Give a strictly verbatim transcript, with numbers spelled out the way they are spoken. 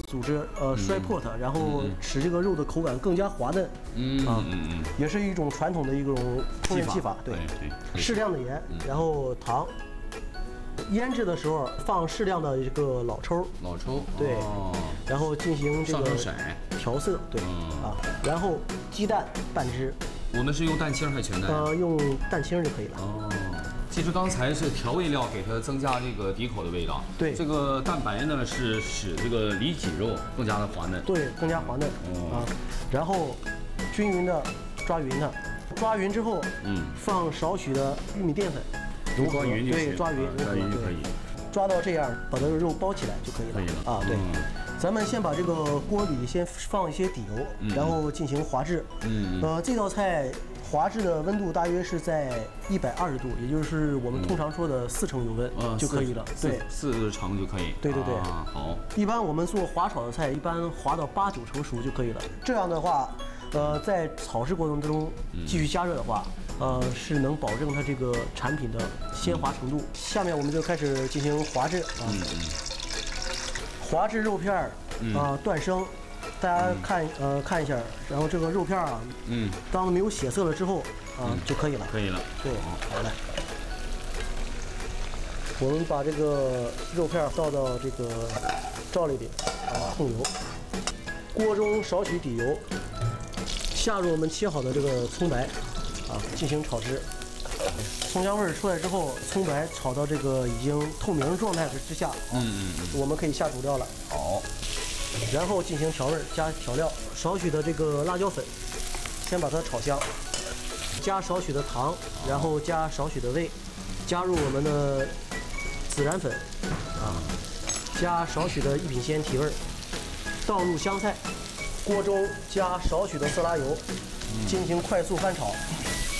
组织呃摔破它，然后使这个肉的口感更加滑嫩。 嗯啊， 嗯嗯， 也是一种传统的一种烹饪技法。对对， 适量的盐，然后糖。腌制的时候放适量的这个老抽， 老抽对，然后进行这个调色，对啊，然后鸡蛋半只。 我们是用蛋清还是全蛋？ 呃，用蛋清就可以了。 哦。其实刚才是调味料给它增加这个底口的味道。 对， 这个蛋白呢是使这个里脊肉更加的滑嫩。 对，更加滑嫩。哦、啊，然后均匀的抓匀它，抓匀之后，嗯，放少许的玉米淀粉。 抓匀就行， 对，抓匀， 抓匀就可以， 抓到这样，把这个肉包起来就可以了。 可以了啊，对。咱们先把这个锅里先放一些底油，然后进行滑制。嗯，呃，这道菜滑制的温度大约是在一百二十度，也就是我们通常说的四成油温就可以了。对， 四成就可以。 对对对， 好。 一般我们做滑炒的菜，一般滑到八九成熟就可以了。这样的话，呃，在炒制过程中继续加热的话。呃，是能保证它这个产品的鲜滑程度。下面我们就开始进行滑制啊，嗯嗯、滑制肉片儿啊、呃、断生，大家看、嗯、呃看一下，然后这个肉片啊，嗯，当没有血色了之后啊、呃嗯、就可以了， 可以了。 对，好嘞。我们把这个肉片倒到这个罩里里啊，控油，锅中少许底油，下入我们切好的这个葱白。啊，进行炒制，葱香味儿出来之后，葱白炒到这个已经透明状态之下，嗯嗯嗯，我们可以下主料了。 好， 然后进行调味，加调料，少许的这个辣椒粉，先把它炒香，加少许的糖，然后加少许的味，加入我们的孜然粉，啊，加少许的一品鲜提味，倒入香菜，锅中加少许的色拉油，进行快速翻炒。